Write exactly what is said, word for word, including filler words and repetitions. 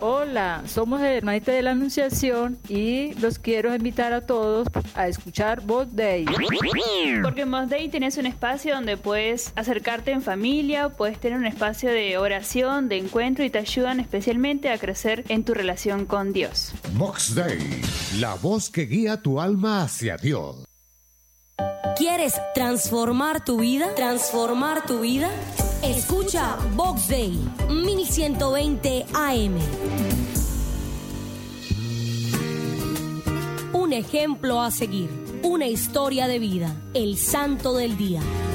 Hola, somos el Hermanita de la Anunciación y los quiero invitar a todos a escuchar Voz Day. Porque en Voz Day tienes un espacio donde puedes acercarte en familia, puedes tener un espacio de oración, de encuentro y te ayudan especialmente a crecer en tu relación con Dios. Vox Day, la voz que guía tu alma hacia Dios. ¿Quieres transformar tu vida? ¿Transformar tu vida? Escucha Vox Day, mil ciento veinte A M. Un ejemplo a seguir, una historia de vida, el santo del día.